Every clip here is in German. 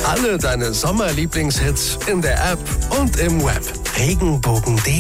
Alle deine Sommerlieblingshits in der App und im Web. Regenbogen.de.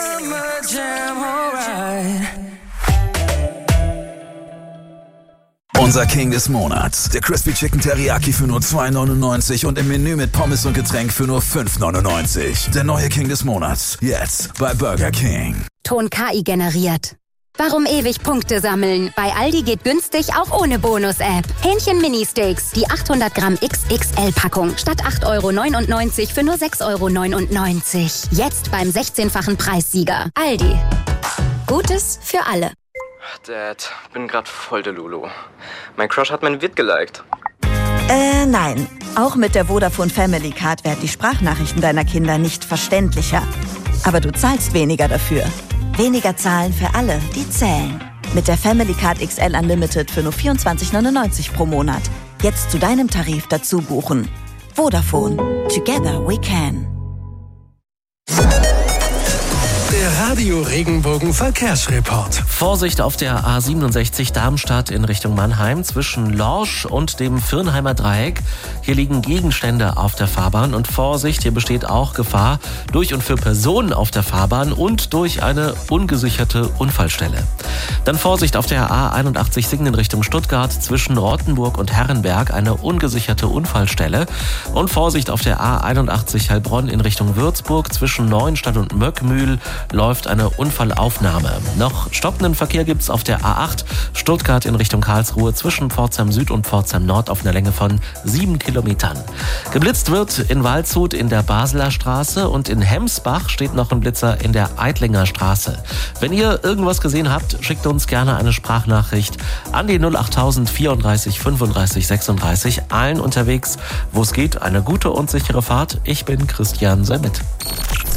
Unser King des Monats. Der Crispy Chicken Teriyaki für nur 2,99 und im Menü mit Pommes und Getränk für nur 5,99. Der neue King des Monats. Jetzt bei Burger King. Ton KI generiert. Warum ewig Punkte sammeln? Bei Aldi geht günstig auch ohne Bonus-App. Hähnchen-Mini-Steaks, die 800 Gramm XXL-Packung. Statt 8,99 € für nur 6,99 €. Jetzt beim 16-fachen Preissieger. Aldi. Gutes für alle. Dad, bin grad voll der Lulu. Mein Crush hat mein Vid geliked. Nein. Auch mit der Vodafone Family Card werden die Sprachnachrichten deiner Kinder nicht verständlicher. Aber du zahlst weniger dafür. Weniger zahlen für alle, die zählen. Mit der Family Card XL Unlimited für nur 24,99 € pro Monat. Jetzt zu deinem Tarif dazu buchen. Vodafone. Together we can. Der Radio Regenbogen Verkehrsreport. Vorsicht auf der A67 Darmstadt in Richtung Mannheim zwischen Lorsch und dem Firnheimer Dreieck. Hier liegen Gegenstände auf der Fahrbahn und Vorsicht, hier besteht auch Gefahr durch und für Personen auf der Fahrbahn und durch eine ungesicherte Unfallstelle. Dann Vorsicht auf der A81 Singen in Richtung Stuttgart zwischen Rottenburg und Herrenberg, eine ungesicherte Unfallstelle. Und Vorsicht auf der A81 Heilbronn in Richtung Würzburg zwischen Neuenstadt und Möckmühl läuft eine Unfallaufnahme. Noch stoppenden Verkehr gibt's auf der A8 Stuttgart in Richtung Karlsruhe zwischen Pforzheim Süd und Pforzheim Nord auf einer Länge von 7 Kilometern. Geblitzt wird in Waldshut in der Baseler Straße und in Hemsbach steht noch ein Blitzer in der Eidlinger Straße. Wenn ihr irgendwas gesehen habt, schickt uns gerne eine Sprachnachricht an die 08000 34 35 36. Allen unterwegs, wo es geht, eine gute und sichere Fahrt. Ich bin Christian Semmet.